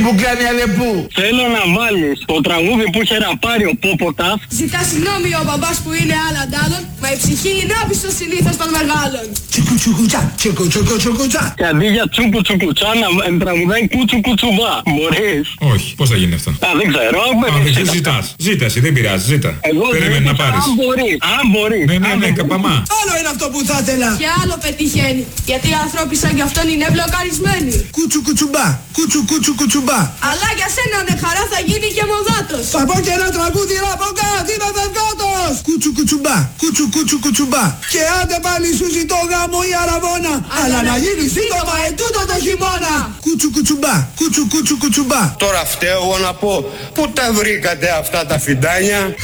που κάνει Αλεπού. Θέλω να βάλεις το τραγούδι που είχε ραπάρει ο Πόποτας. Ζητά συγγνώμη ο μπαμπάς που είναι άλλα ντάλλον, μα η ψυχή είναι άπιστο συνήθως των μεγάλων. Τσουκουτσουκουτσά, τσουκουτσουκουτσουκουτσά. Και αντί για τσούκου τσουκουτσά να τραγουδάει κούτσου κουτσουβά. Μπορείς? Όχι, πώς θα γίνει αυτό? Α, δεν ξέρω. Δεν ζητάς. Ζήτα εσύ, δεν πειράζει, ζήτα. Περίμενε να πάρεις. Αν μπορείς. Ναι, καπαμά. Άλλο είναι αυτό που θα ήθελα. Και άλλο πετυχαίνει, γιατί οι άνθρωποι σαν κι αυτόν είναι μπλοκαρισμένοι. Κουτσουκουτσουμπά, κουτσουκουτσουκουτσουμπά. Αλλά για σένα με χαρά θα γίνει και μοδάτος. Θα πω και ένα τραγούδι ραποκάτ, είμαι βεβκάτος. Κουτσουκουτσουμπά, κουτσουκουτσουκουτσουμπά. Και άντε πάλι σου ζητώ γάμο η αραβόνα. Αλλά να γίνει σύντομα ετούτο το χειμώνα. Κουτσουκουτσουμπά, κουτσουκουτσουκουτσουμπά. Τώρα φταίω εγώ να πω, πού τα βρήκατε αυτά τα φιντάνια?